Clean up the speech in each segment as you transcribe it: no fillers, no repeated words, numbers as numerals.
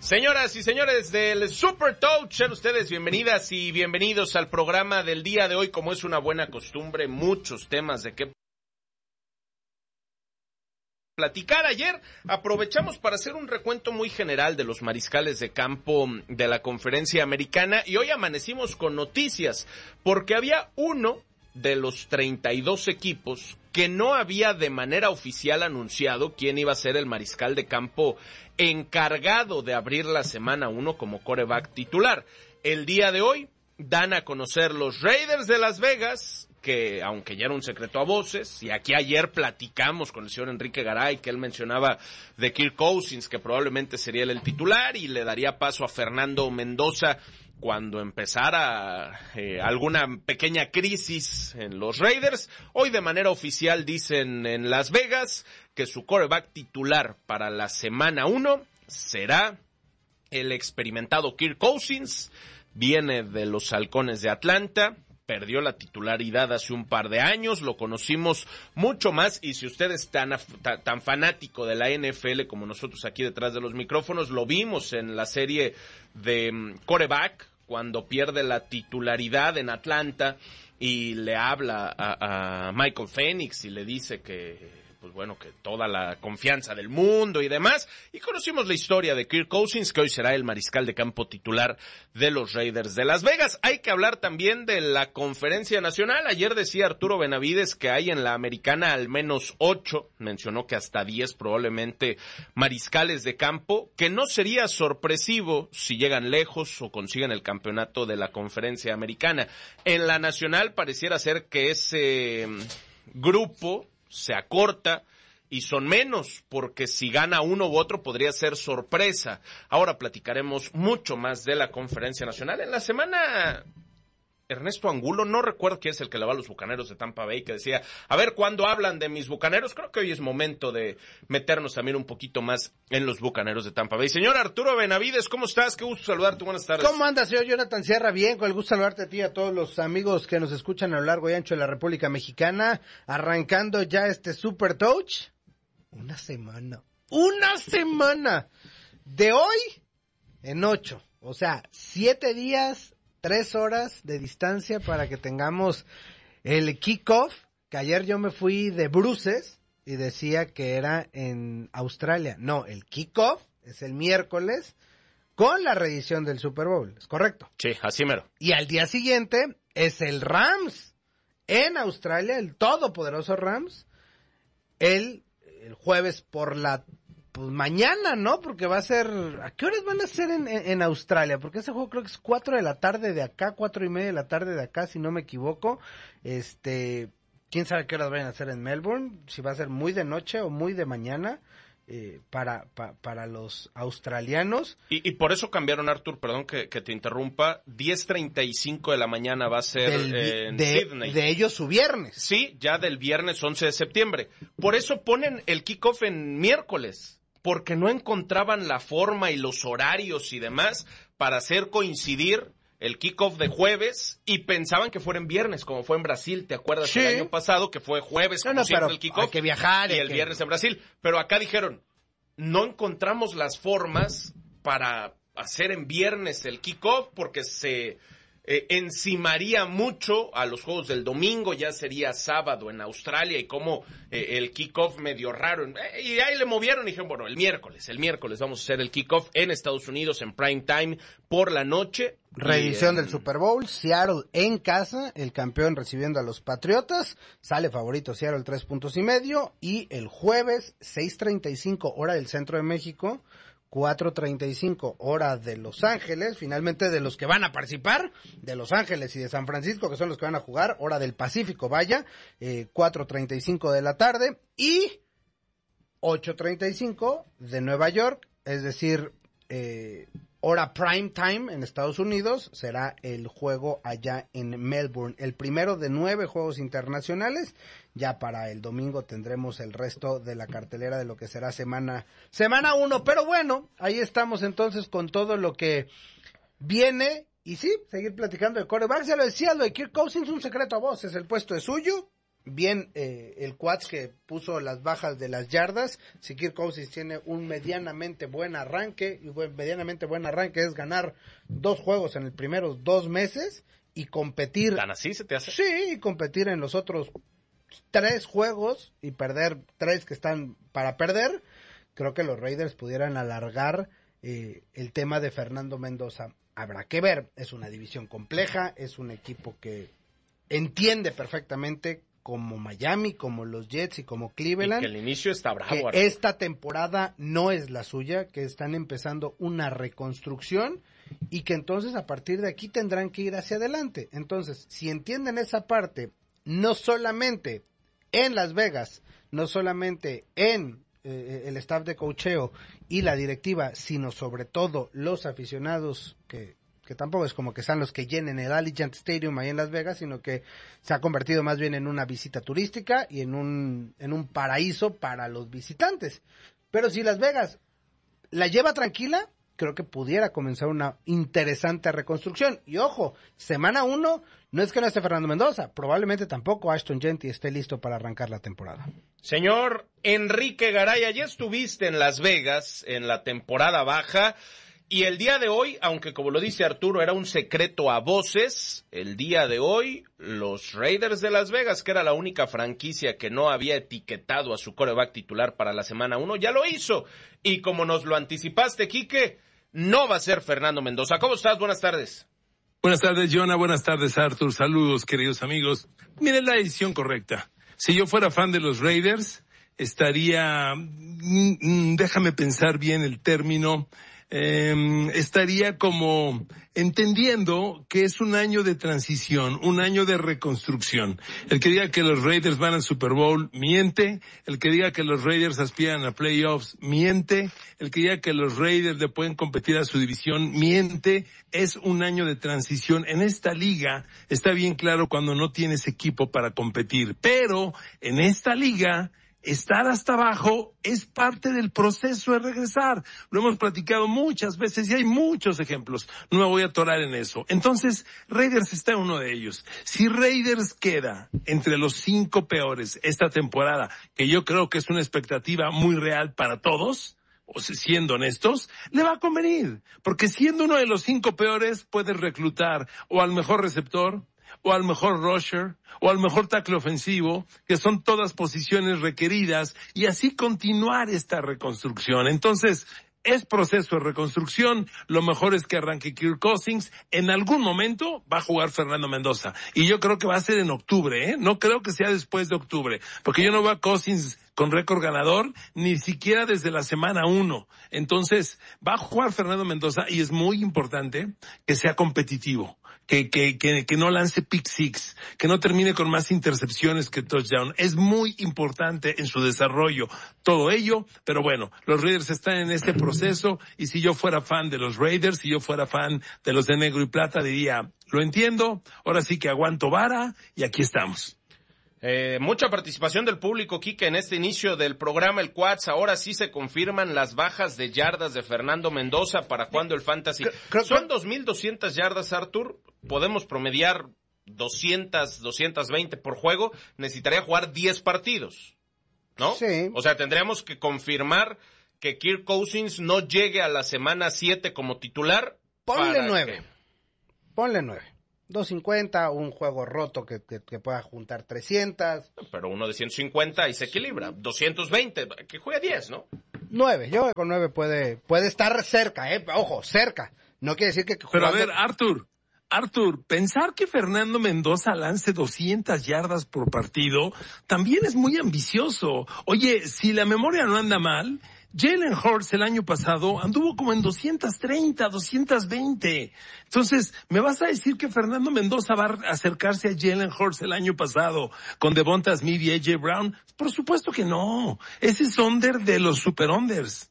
Señoras y señores del Super Touch, sean ustedes bienvenidas y bienvenidos al programa del día de hoy. Como es una buena costumbre, muchos temas de qué platicar. Ayer aprovechamos para hacer un recuento muy general de los mariscales de campo de la Conferencia Americana y hoy amanecimos con noticias porque había uno de los 32 equipos que no había de manera oficial anunciado quién iba a ser el mariscal de campo encargado de abrir la semana 1 como quarterback titular. El día de hoy dan a conocer los Raiders de Las Vegas, que aunque ya era un secreto a voces, y aquí ayer platicamos con el señor Enrique Garay, que él mencionaba de Kirk Cousins, que probablemente sería él el titular, y le daría paso a Fernando Mendoza cuando empezara alguna pequeña crisis en los Raiders. Hoy de manera oficial dicen en Las Vegas que su quarterback titular para la semana 1 será el experimentado Kirk Cousins. Viene de los Halcones de Atlanta, perdió la titularidad hace un par de años, lo conocimos mucho más, y si usted es tan fanático de la NFL como nosotros aquí detrás de los micrófonos, lo vimos en la serie de quarterback, cuando pierde la titularidad en Atlanta y le habla a Michael Penix y le dice que pues bueno, que toda la confianza del mundo y demás, y conocimos la historia de Kirk Cousins, que hoy será el mariscal de campo titular de los Raiders de Las Vegas. Hay que hablar también de la Conferencia Nacional. Ayer decía Arturo Benavides que hay en la americana al menos 8, mencionó que hasta 10 probablemente mariscales de campo, que no sería sorpresivo si llegan lejos o consiguen el campeonato de la Conferencia Americana. En la Nacional pareciera ser que ese grupo se acorta y son menos, porque si gana uno u otro podría ser sorpresa. Ahora platicaremos mucho más de la Conferencia Nacional. En la semana, Ernesto Angulo, no recuerdo quién es el que le va a los Bucaneros de Tampa Bay, que decía, a ver, ¿cuándo hablan de mis Bucaneros? Creo que hoy es momento de meternos también un poquito más en los Bucaneros de Tampa Bay. Señor Arturo Benavides, ¿cómo estás? Qué gusto saludarte, buenas tardes. ¿Cómo andas, señor Jonathan Sierra? Bien, con el gusto de saludarte a ti y a todos los amigos que nos escuchan a lo largo y ancho de la República Mexicana, arrancando ya este Super Touch. Una semana de hoy en 8, o sea, 7 días, 3 horas de distancia para que tengamos el kickoff, que ayer yo me fui de bruces y decía que era en Australia. No, el kickoff es el miércoles con la reedición del Super Bowl, ¿es correcto? Sí, así mero. Y al día siguiente es el Rams en Australia, el todopoderoso Rams, el jueves por la pues mañana, ¿no? Porque va a ser... ¿A qué horas van a ser en Australia? Porque ese juego creo que es 4 de la tarde de acá, 4:30 de la tarde de acá, si no me equivoco. ¿Quién sabe qué horas vayan a hacer en Melbourne? Si va a ser muy de noche o muy de mañana para los australianos. Y por eso cambiaron, Artur, perdón que te interrumpa, 10:35 de la mañana va a ser en Sydney. De ellos su viernes. Sí, ya del viernes 11 de septiembre. Por eso ponen el kickoff en miércoles, porque no encontraban la forma y los horarios y demás para hacer coincidir el kickoff de jueves y pensaban que fuera en viernes, como fue en Brasil, ¿te acuerdas? Sí. El año pasado que fue jueves, como siempre el kickoff, hay que viajar y el viernes en Brasil. Pero acá dijeron, no encontramos las formas para hacer en viernes el kickoff porque se encimaría mucho a los juegos del domingo, ya sería sábado en Australia y como el kickoff medio raro, y ahí le movieron y dijeron, bueno, el miércoles vamos a hacer el kickoff en Estados Unidos en prime time por la noche. Reedición del Super Bowl, Seattle en casa, el campeón recibiendo a los Patriotas, sale favorito Seattle 3.5 puntos, y el jueves 6:35 hora del centro de México, 4:35 hora de Los Ángeles, finalmente de los que van a participar, de Los Ángeles y de San Francisco, que son los que van a jugar, hora del Pacífico, 4:35 de la tarde, y 8:35 de Nueva York, es decir, hora prime time en Estados Unidos, será el juego allá en Melbourne, el primero de 9 juegos internacionales. Ya para el domingo tendremos el resto de la cartelera de lo que será semana 1, pero bueno, ahí estamos entonces con todo lo que viene, y sí, seguir platicando de quarterbacks. Ya lo decía, lo de Kirk Cousins, un secreto a voces, el puesto es suyo, bien el Quads que puso las bajas de las yardas. Si Kirk Cousins tiene un medianamente buen arranque, y medianamente buen arranque es ganar 2 juegos en los primeros 2 meses y competir. ¿Tan así se te hace? Sí, y competir en los otros 3 juegos y perder 3 que están para perder. Creo que los Raiders pudieran alargar el tema de Fernando Mendoza. Habrá que ver, es una división compleja, es un equipo que entiende perfectamente, como Miami, como los Jets y como Cleveland, y que el inicio está bravo, que esta temporada no es la suya, que están empezando una reconstrucción y que entonces a partir de aquí tendrán que ir hacia adelante. Entonces, si entienden esa parte, no solamente en Las Vegas, no solamente en el staff de coacheo y la directiva, sino sobre todo los aficionados que tampoco es como que sean los que llenen el Allegiant Stadium ahí en Las Vegas, sino que se ha convertido más bien en una visita turística y en un paraíso para los visitantes. Pero si Las Vegas la lleva tranquila, creo que pudiera comenzar una interesante reconstrucción. Y ojo, semana 1, no es que no esté Fernando Mendoza, probablemente tampoco Ashton Jeanty esté listo para arrancar la temporada. Señor Enrique Garay, ayer estuviste en Las Vegas en la temporada baja. Y el día de hoy, aunque como lo dice Arturo, era un secreto a voces, el día de hoy, los Raiders de Las Vegas, que era la única franquicia que no había etiquetado a su quarterback titular para la semana 1, ya lo hizo. Y como nos lo anticipaste, Quique, no va a ser Fernando Mendoza. ¿Cómo estás? Buenas tardes. Buenas tardes, Jonah. Buenas tardes, Artur. Saludos, queridos amigos. Miren la decisión correcta. Si yo fuera fan de los Raiders, estaría, déjame pensar bien el término, estaría como entendiendo que es un año de transición, un año de reconstrucción. El que diga que los Raiders van al Super Bowl, miente. El que diga que los Raiders aspiran a playoffs, miente. El que diga que los Raiders le pueden competir a su división, miente. Es un año de transición. En esta liga está bien claro cuando no tienes equipo para competir, pero en esta liga estar hasta abajo es parte del proceso de regresar. Lo hemos platicado muchas veces y hay muchos ejemplos. No me voy a atorar en eso. Entonces, Raiders está en uno de ellos. Si Raiders queda entre los 5 peores esta temporada, que yo creo que es una expectativa muy real para todos, o siendo honestos, le va a convenir. Porque siendo uno de los 5 peores, puedes reclutar o al mejor receptor, o al mejor rusher, o al mejor tackle ofensivo, que son todas posiciones requeridas, y así continuar esta reconstrucción. Entonces, es proceso de reconstrucción, lo mejor es que arranque Kirk Cousins, en algún momento va a jugar Fernando Mendoza, y yo creo que va a ser en octubre, no creo que sea después de octubre, porque yo no veo a Cousins con récord ganador, ni siquiera desde la semana 1. Entonces, va a jugar Fernando Mendoza, y es muy importante que sea competitivo, que no lance pick six, que no termine con más intercepciones que touchdown. Es muy importante en su desarrollo todo ello, pero bueno, los Raiders están en este proceso, y si yo fuera fan de los Raiders, si yo fuera fan de los de negro y plata, diría, lo entiendo, ahora sí que aguanto vara, y aquí estamos. Mucha participación del público, Quique, en este inicio del programa, el Quads. Ahora sí se confirman las bajas de yardas de Fernando Mendoza. ¿Para cuándo el Fantasy? Son 2,200 yardas, Artur. Podemos promediar 200, 220 por juego. Necesitaría jugar 10 partidos, ¿no? Sí. O sea, tendríamos que confirmar que Kirk Cousins no llegue a la semana 7 como titular. Ponle 9. Ponle 9. 250, un juego roto que pueda juntar 300. Pero uno de 150 y se equilibra. 220, que juegue 10, ¿no? 9, yo con 9 puede estar cerca, ojo, cerca. No quiere decir que Pero a ver, Artur, pensar que Fernando Mendoza lance 200 yardas por partido también es muy ambicioso. Oye, si la memoria no anda mal, Jalen Hurts el año pasado anduvo como en 230, 220. Entonces, ¿me vas a decir que Fernando Mendoza va a acercarse a Jalen Hurts el año pasado con Devonta Smith y A.J. Brown? Por supuesto que no. Ese es under de los super unders.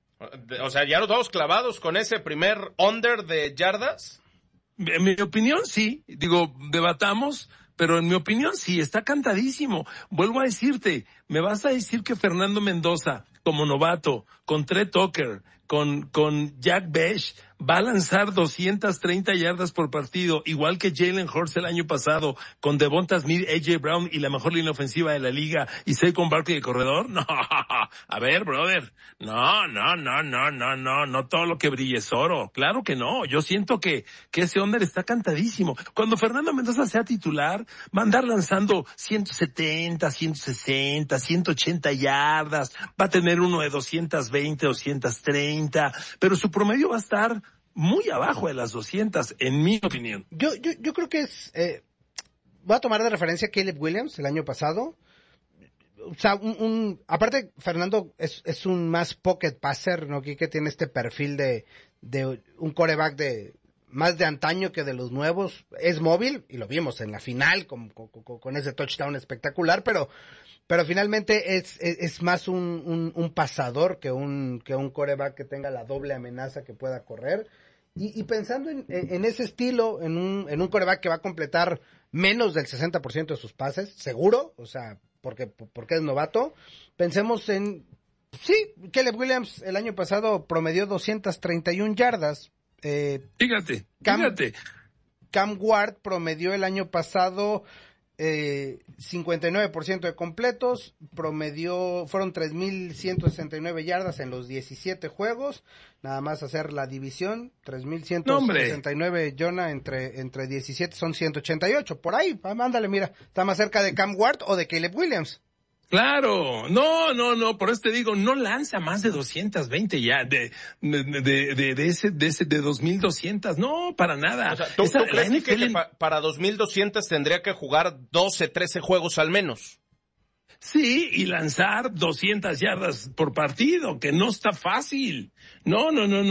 O sea, ¿ya nos vamos clavados con ese primer under de yardas? En mi opinión, sí. Digo, debatamos, pero en mi opinión, sí, está cantadísimo. Vuelvo a decirte, ¿me vas a decir que Fernando Mendoza, como novato, con Trey Tucker, con Jack Besh, va a lanzar 230 yardas por partido, igual que Jalen Hurts el año pasado, con Devonta Smith, A.J. Brown y la mejor línea ofensiva de la liga, y Saquon Barkley de corredor. No, a ver, brother, no todo lo que brille es oro. Claro que no, yo siento que ese hombre está cantadísimo. Cuando Fernando Mendoza sea titular, va a andar lanzando 170, 160, 180 yardas, va a tener uno de 220, 230, pero su promedio va a estar muy abajo de las 200, en mi opinión. Yo creo que voy a tomar de referencia a Caleb Williams el año pasado. O sea, aparte Fernando es un más pocket passer, ¿no? Que tiene este perfil de un quarterback más de antaño que de los nuevos. Es móvil, y lo vimos en la final con ese touchdown espectacular, pero finalmente es más un pasador que un quarterback que tenga la doble amenaza que pueda correr. Y pensando en ese estilo, en un quarterback que va a completar menos del 60% de sus pases, seguro, o sea, porque es novato, pensemos en, sí, Caleb Williams el año pasado promedió 231 yardas. Fíjate. Cam Ward promedió el año pasado 59% de completos, fueron 3,169 yardas en los 17 juegos, nada más hacer la división, 3,169, Jonah, entre 17 son 188, por ahí, ándale, mira, está más cerca de Cam Ward o de Caleb Williams. Claro, no, por eso te digo, no lanza más de 220 ya, de 2,200, no, para nada. O sea, ¿tú crees que para 2,200 tendría que jugar 12, 13 juegos al menos? Sí, y lanzar 200 yardas por partido, que no está fácil. No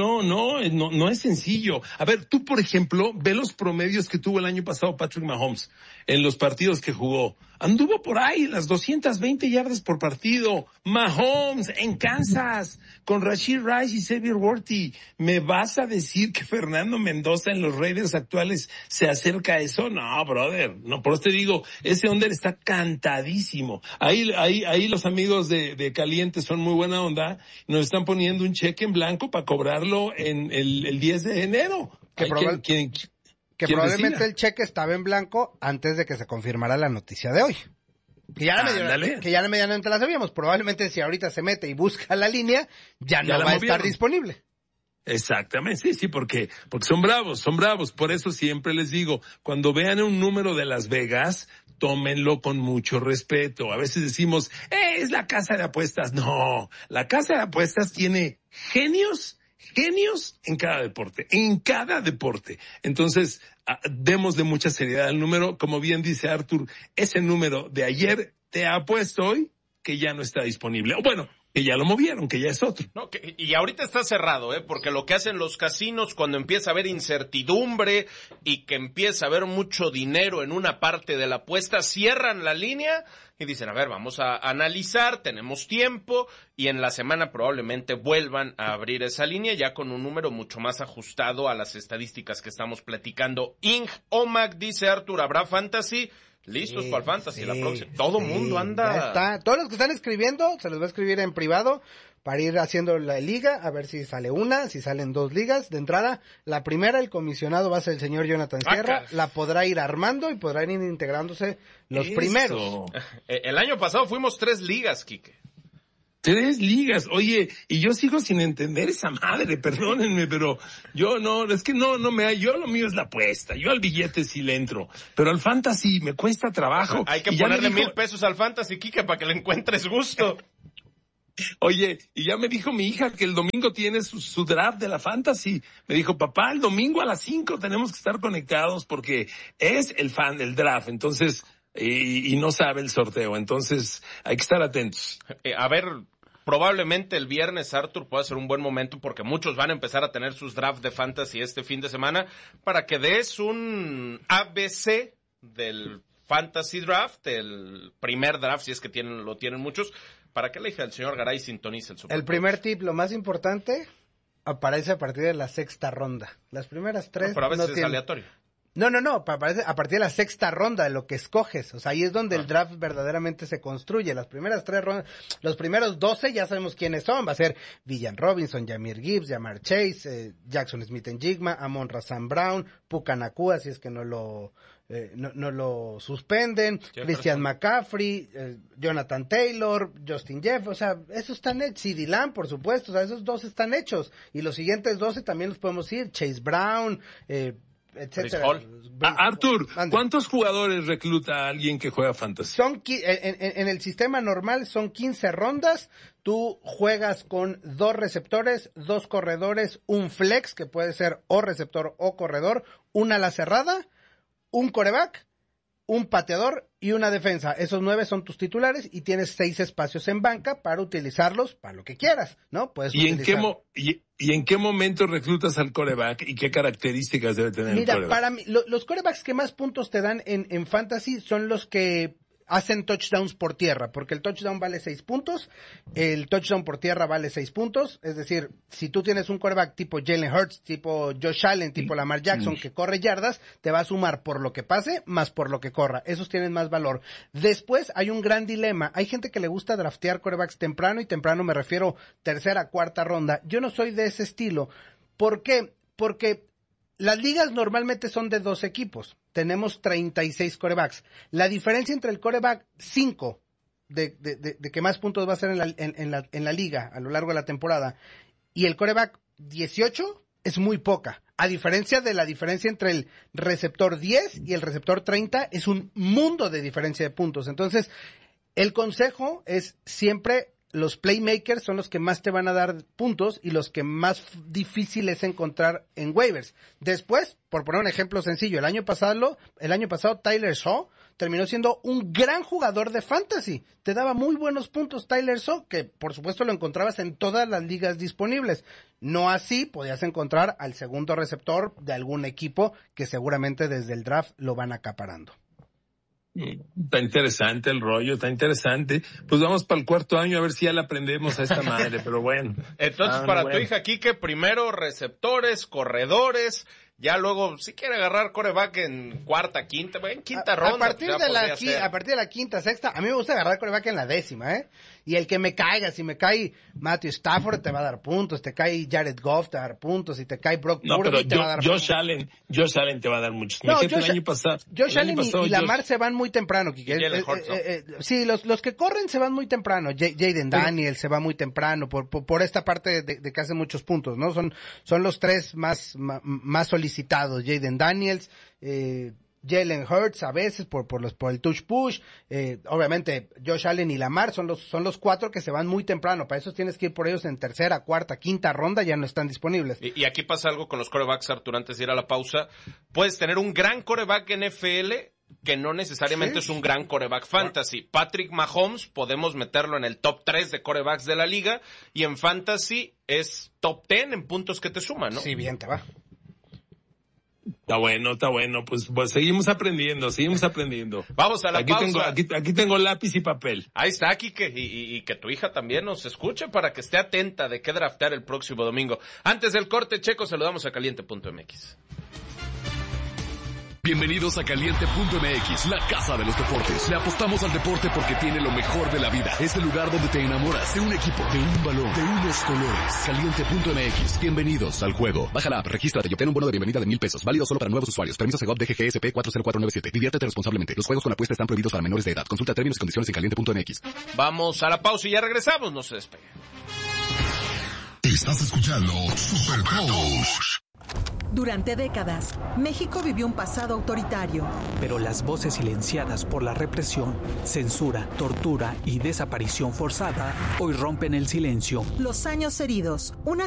es sencillo. A ver, tú, por ejemplo, ve los promedios que tuvo el año pasado Patrick Mahomes en los partidos que jugó. Anduvo por ahí las 220 yardas por partido. Mahomes en Kansas con Rashee Rice y Xavier Worthy. ¿Me vas a decir que Fernando Mendoza en los Raiders actuales se acerca a eso? No, brother. No, por eso te digo, ese under está cantadísimo. Ahí los amigos de Caliente son muy buena onda. Nos están poniendo un cheque en blanco para cobrarlo en el 10 de enero. Que probablemente el cheque estaba en blanco antes de que se confirmara la noticia de hoy. Que ya medianamente la sabíamos. Probablemente si ahorita se mete y busca la línea, ya no va a estar disponible. Exactamente, sí, porque son bravos. Por eso siempre les digo, cuando vean un número de Las Vegas, tómenlo con mucho respeto. A veces decimos, es la casa de apuestas. No, la casa de apuestas tiene genios en cada deporte. Entonces, demos de mucha seriedad al número. Como bien dice Arthur, ese número de ayer te ha puesto hoy que ya no está disponible. Bueno, que ya lo movieron, que ya es otro. No, y ahorita está cerrado, porque lo que hacen los casinos cuando empieza a haber incertidumbre y que empieza a haber mucho dinero en una parte de la apuesta, cierran la línea y dicen, a ver, vamos a analizar, tenemos tiempo, y en la semana probablemente vuelvan a abrir esa línea ya con un número mucho más ajustado a las estadísticas que estamos platicando. Omac dice Arthur, ¿habrá fantasy? Listos para el fantasy, la próxima. Todo mundo anda. Ya está. Todos los que están escribiendo, se los va a escribir en privado para ir haciendo la liga, a ver si sale una, si salen 2 ligas. De entrada, la primera, el comisionado va a ser el señor Jonathan Sierra, la podrá ir armando y podrán ir integrándose los primeros. El año pasado fuimos 3 ligas, Quique. 3 ligas, oye, y yo sigo sin entender esa madre, perdónenme, pero yo no yo lo mío es la apuesta, yo al billete sí le entro, pero al fantasy me cuesta trabajo. Hay que ponerle $1,000 al fantasy, Quique, para que le encuentres gusto. Oye, y ya me dijo mi hija que el domingo tiene su draft de la fantasy. Me dijo, papá, el domingo a las 5 tenemos que estar conectados porque es el fan del draft, entonces, y no sabe el sorteo, entonces hay que estar atentos. A ver, probablemente el viernes, Arthur, pueda ser un buen momento porque muchos van a empezar a tener sus drafts de fantasy este fin de semana para que des un ABC del fantasy draft, el primer draft, si es que lo tienen muchos, para que la hija del señor Garay sintonice el Super Bowl. El primer tip, lo más importante, aparece a partir de la 6ª ronda. Las primeras 3 pero a veces es aleatorio. No, a partir de la sexta ronda de lo que escoges. O sea, ahí es donde el draft verdaderamente se construye. Las primeras 3 rondas, los primeros 12 ya sabemos quiénes son. Va a ser Villan Robinson, Jahmyr Gibbs, Ja'Marr Chase, Jackson Smith-Njigba, Amon-Ra St. Brown, Puka Nacua, si es que no lo suspenden, Christian McCaffrey, Jonathan Taylor, Justin Jeff, o sea, esos están hechos, CeeDee Lamb, por supuesto, o sea, esos 12 están hechos. Y los siguientes 12 también los podemos ir, Chase Brown, etcétera. Arthur, ¿cuántos jugadores recluta alguien que juega fantasy? En el sistema normal son 15 rondas. Tú juegas con 2 receptores, 2 corredores, un flex, que puede ser o receptor o corredor, una ala cerrada, un quarterback, un pateador y una defensa. Esos 9 son tus titulares y tienes 6 espacios en banca para utilizarlos para lo que quieras, ¿no? Puedes ¿En qué momento reclutas al quarterback y qué características debe tener el quarterback? Para mí, los quarterbacks que más puntos te dan en fantasy son los que hacen touchdowns por tierra, porque el touchdown vale 6 puntos, el touchdown por tierra vale 6 puntos, es decir, si tú tienes un quarterback tipo Jalen Hurts, tipo Josh Allen, tipo Lamar Jackson, que corre yardas, te va a sumar por lo que pase, más por lo que corra, esos tienen más valor. Después hay un gran dilema, hay gente que le gusta draftear quarterbacks temprano, y temprano me refiero tercera, cuarta ronda, yo no soy de ese estilo. ¿Por qué? Porque las ligas normalmente son de 2 equipos. Tenemos 36 quarterbacks. La diferencia entre el quarterback 5, de que más puntos va a ser en la liga a lo largo de la temporada, y el quarterback 18 es muy poca. A diferencia de la diferencia entre el receptor 10 y el receptor 30, es un mundo de diferencia de puntos. Entonces, el consejo es siempre: los playmakers son los que más te van a dar puntos y los que más difícil es encontrar en waivers. Después, por poner un ejemplo sencillo, el año pasado Tyler Shaw terminó siendo un gran jugador de fantasy. Te daba muy buenos puntos Tyler Shaw, que por supuesto lo encontrabas en todas las ligas disponibles. No así podías encontrar al segundo receptor de algún equipo que seguramente desde el draft lo van acaparando. Está interesante el rollo, está interesante. Pues vamos para el 4º año a ver si ya le aprendemos a esta madre, pero bueno. Entonces, tu hija, Quique, primero receptores, corredores, ya luego, si quiere agarrar quarterback en cuarta, quinta, en quinta ronda. A partir de la quinta, sexta, a mí me gusta agarrar quarterback en la 10ª, ¿eh? Y el que me caiga, si me cae Matthew Stafford, te va a dar puntos, te cae Jared Goff, te va a dar puntos, si te cae Brock Purdy, te va a dar puntos. Josh Allen te va a dar muchos. Josh Allen y Lamar se van muy temprano, Quique. Sí, los que corren se van muy temprano. Jaden Daniels se va muy temprano, por esta parte de que hacen muchos puntos, ¿no? Son los 3 más solicitados. Jaden Daniels, Jalen Hurts a veces por el touch push, obviamente Josh Allen y Lamar son los 4 que se van muy temprano. Para eso tienes que ir por ellos en tercera, cuarta, quinta ronda, ya no están disponibles. Y aquí pasa algo con los quarterbacks, Artur, antes de ir a la pausa. Puedes tener un gran quarterback NFL que no necesariamente es un gran quarterback fantasy. Patrick Mahomes podemos meterlo en el top 3 de quarterbacks de la liga, y en fantasy es top 10 en puntos que te suman, ¿no? Sí, bien te va. Está bueno, pues seguimos aprendiendo. Vamos a la pausa. Aquí tengo lápiz y papel. Ahí está, Quique, y que tu hija también nos escuche para que esté atenta de qué draftear el próximo domingo. Antes del corte, Checo, saludamos a Caliente.mx. Bienvenidos a Caliente.mx, la casa de los deportes. Le apostamos al deporte porque tiene lo mejor de la vida. Es el lugar donde te enamoras de un equipo, de un balón, de unos colores. Caliente.mx, bienvenidos al juego. Baja la app, regístrate y obtén un bono de bienvenida de $1,000. Válido solo para nuevos usuarios. Permiso Segov DGGSP 40497. Diviértete responsablemente. Los juegos con apuesta están prohibidos para menores de edad. Consulta términos y condiciones en Caliente.mx. Vamos a la pausa y ya regresamos. No se despegue. Estás escuchando Super Toast. Durante décadas, México vivió un pasado autoritario. Pero las voces silenciadas por la represión, censura, tortura y desaparición forzada hoy rompen el silencio. Los años heridos, una